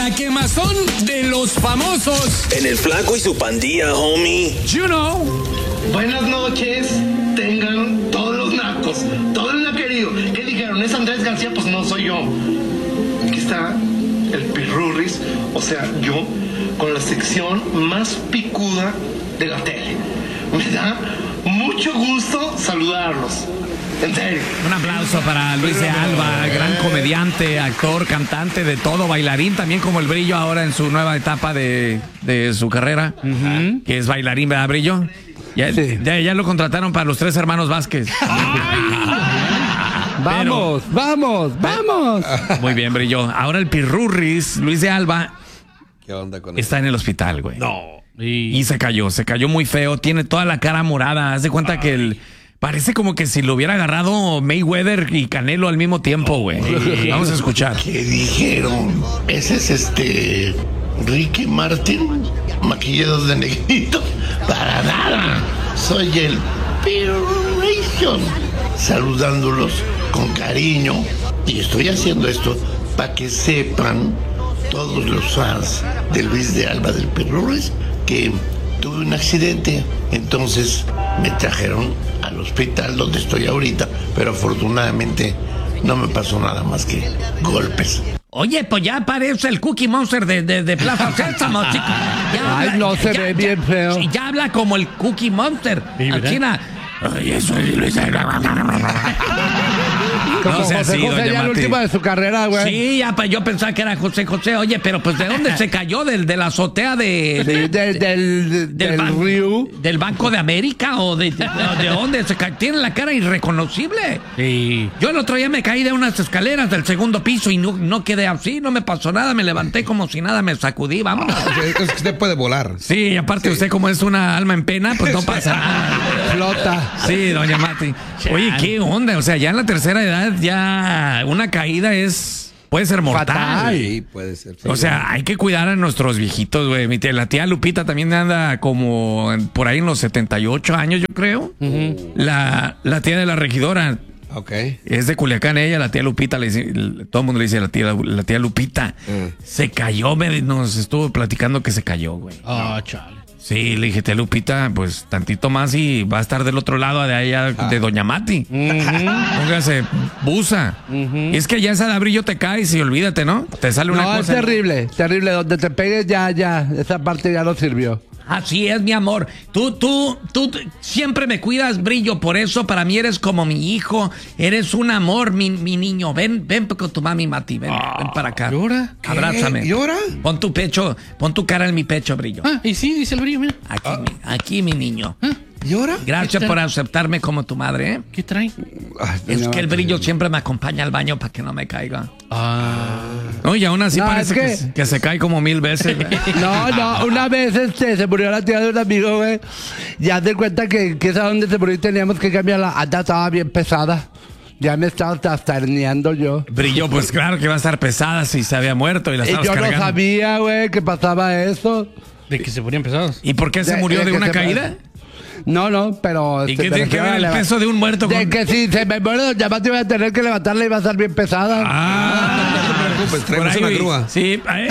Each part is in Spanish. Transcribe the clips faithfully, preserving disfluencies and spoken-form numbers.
La quemazón de los famosos. En el Flaco y su pandilla, homie. You know. Buenas noches, tengan todos los nacos, todo el naquerío. ¿Qué dijeron? ¿Es Andrés García? Pues no soy yo. Aquí está el Pirurris, o sea, yo, con la sección más picuda de la tele. Me da mucho gusto saludarlos. En serio. Un aplauso para Luis de Alba, gran comediante, actor, cantante, de todo, bailarín también como el Brillo ahora en su nueva etapa de, de su carrera, uh-huh. que es bailarín, ¿verdad, Brillo? Ya, sí. ya, ya lo contrataron para los Tres Hermanos Vázquez. Vamos, Pero, vamos, vamos. Muy bien, Brillo. Ahora el Pirurris, Luis de Alba, ¿qué onda con está eso? en el hospital, güey. No. Y... y se cayó, se cayó muy feo. Tiene toda la cara morada. Haz de cuenta Ay. que el... Parece como que si lo hubiera agarrado Mayweather y Canelo al mismo tiempo, güey. Vamos a escuchar. ¿Qué dijeron? Ese es este... Ricky Martin, maquillados de negrito. Para nada. Soy el Pirurration, saludándolos con cariño. Y estoy haciendo esto para que sepan todos los fans de Luis de Alba del Pirurris que tuve un accidente. Entonces me trajeron al hospital donde estoy ahorita, pero afortunadamente no me pasó nada más que golpes. Oye, pues ya parece el Cookie Monster de, de, de Plaza Sésamo, chico. Ya Ay, habla, no se ya, ve ya, bien feo. Ya habla como el Cookie Monster. China. Oye, soy Luis de Alba. Como No sea José así, José doña ya el Mati. último de su carrera, güey. Sí, ya pues, yo pensaba que era José José. Oye, pero pues ¿de dónde se cayó? ¿Del, de la azotea de, de, de, de, del, del, del ban- río? ¿Del Banco de América? ¿O de, de, de dónde se cayó? Tiene la cara irreconocible. Sí. Yo el otro día me caí de unas escaleras del segundo piso y no, no quedé así, no me pasó nada, me levanté como si nada, me sacudí, vamos. Es que usted puede volar. Sí, y aparte sí. usted como es una alma en pena, pues no pasa nada. Flota. Sí, doña Mati. Oye, ¿qué onda? O sea, ya en la tercera edad, ya una caída es... puede ser mortal. Fatal. Sí, puede ser. O sea, hay que cuidar a nuestros viejitos, güey. Mi tía, la tía Lupita también anda como en- por ahí en los setenta y ocho años, yo creo. Uh-huh. La, la tía de la regidora... Ok. Es de Culiacán ella, la tía Lupita, le dice, todo el mundo le dice la tía, la tía Lupita. Mm. Se cayó, me, nos estuvo platicando que se cayó, güey. Ah, oh, chale. Sí, le dije, tía Lupita, pues tantito más y va a estar del otro lado de allá, ah. de Doña Mati. Uh-huh. Póngase buza. Uh-huh. Es que ya esa de Brillo te caes y olvídate, ¿no? Te sale una no, cosa. No, es terrible, terrible. Donde te pegues ya, ya, esa parte ya no sirvió. Así es, mi amor. Tú, tú, tú siempre me cuidas, Brillo. Por eso para mí eres como mi hijo. Eres un amor, mi, mi niño. Ven, ven con tu mami, Mati. Ven, ah, ven para acá. ¿Llora? ¿Qué? Abrázame. ¿Llora? Pon tu pecho, pon tu cara en mi pecho, Brillo. Ah, y sí, dice el Brillo, mira. Aquí, ah. mi, aquí mi niño. Ah. ¿Llora? Gracias por aceptarme como tu madre, ¿eh? ¿Qué trae? Ay, es no, que el no, Brillo no. siempre me acompaña al baño para que no me caiga. Ah. Oye, aún así no, parece es que... Que, que se cae como mil veces. No, no, una vez este, se murió la tía de un amigo, güey. Ya te cuenta que, que esa donde se murió y teníamos que cambiarla. Anda, estaba bien pesada. Ya me estaba hasta herniando yo. Brillo, pues claro que va a estar pesada si se había muerto y la estabas Yo cargando. no sabía, güey, que pasaba eso. De que se ponían pesados. ¿Y por qué se murió de, de una caída? No, no, pero... ¿Y qué tiene que ver el peso de un muerto De con...? que si se me muere, ya más te voy a tener que levantarla y va a estar bien pesada. Ah, no te preocupes, traemos una grúa. Sí, ¿eh?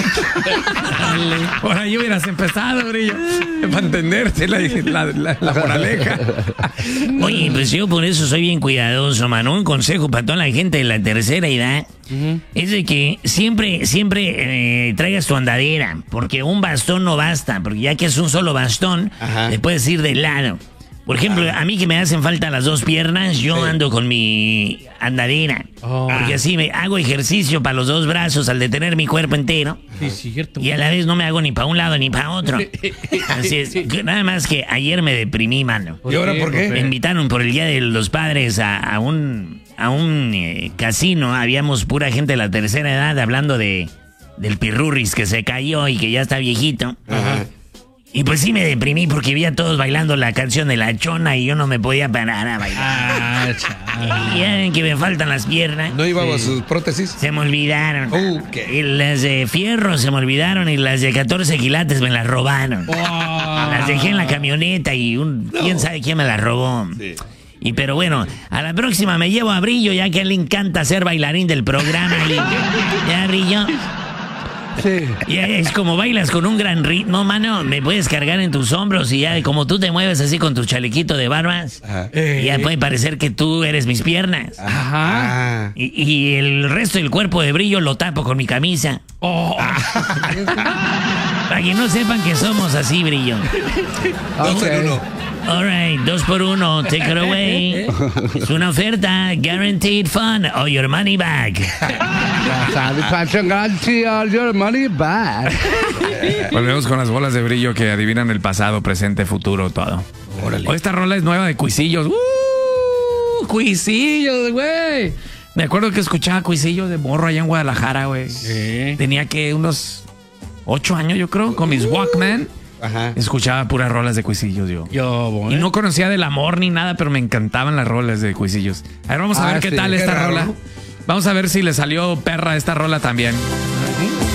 Por ahí hubieras empezado, Brillo, para entenderte la, la, la, la moraleja. Oye, pues yo por eso soy bien cuidadoso, mano. Un consejo para toda la gente de la tercera edad uh-huh. es de que siempre, siempre eh, traigas tu andadera, porque un bastón no basta, porque ya que es un solo bastón, Ajá. le puedes ir de lado. Por ejemplo, a mí que me hacen falta las dos piernas, yo sí. ando con mi andadera. Oh. Porque así me hago ejercicio para los dos brazos al detener mi cuerpo entero. Sí, cierto. Y a la vez no me hago ni para un lado ni para otro. Así es. Nada más que ayer me deprimí, mano. ¿Y ahora por qué? Me invitaron por el Día de los Padres a, a un, a un eh, casino. Habíamos pura gente de la tercera edad hablando de del Pirurris que se cayó y que ya está viejito. Ajá. Y pues sí me deprimí porque vi a todos bailando la canción de La Chona y yo no me podía parar a bailar. Ah, y ya ven que me faltan las piernas. ¿No llevaba sí. sus prótesis? Se me olvidaron. Uh, ¿qué? Y las de fierro se me olvidaron y las de catorce quilates me las robaron. Wow. Las dejé en la camioneta y un, no. quién sabe quién me las robó. Sí. Y pero bueno, a la próxima me llevo a Brillo ya que a él le encanta ser bailarín del programa. Y, ya, Brillo. Sí. Y es como bailas con un gran ritmo, mano. Me puedes cargar en tus hombros y ya, como tú te mueves así con tu chalequito de barbas, Ajá. ya puede parecer que tú eres mis piernas. Ah. Y, y el resto del cuerpo de brillo lo tapo con mi camisa. Oh. Para que no sepan que somos así, brillo. Dos en Ok. uno. Alright, dos por uno, take it away. Es una oferta, guaranteed fun or your money back. Satisfaction guarantee all your money back. Volvemos con las bolas de brillo que adivinan el pasado, presente, futuro, todo. Órale. Hoy esta rola es nueva de Cuisillos. ¡Uh! Cuisillos, güey. Me acuerdo que escuchaba Cuisillos de morro allá en Guadalajara, güey. Sí. Tenía que unos ocho años, yo creo, con mis Walkman. Ajá. Escuchaba puras rolas de Cuisillos, yo. Yo, Y bueno. no conocía del amor ni nada, pero me encantaban las rolas de Cuisillos. A ver, vamos a Ah, ver qué sí, tal qué esta raro, rola. ¿no? Vamos a ver si le salió perra esta rola también.